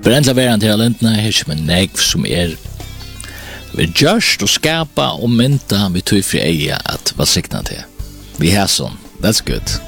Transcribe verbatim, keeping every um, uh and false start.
Brenda Veran til Alentna, her som en negv som er vi gjørst og skapa og mynta vi tog fri eia at hva sikna til. Vi har sånn, that's good.